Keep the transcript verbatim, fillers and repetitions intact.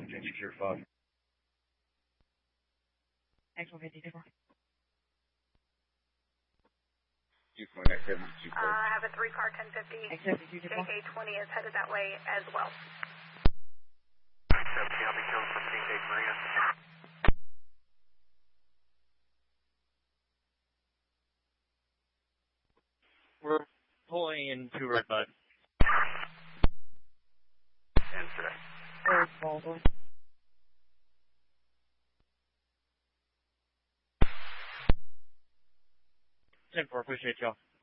seventeen secure five. X one fifty, two four. two four, next seventy-two. Uh, I have a three car ten fifty. X seventy-two, two J four. K twenty is headed that way as well. seventy, I'll be coming from King Dave Marina. We're pulling into Red Bud. And today. Or Baldwin. ten four, appreciate y'all.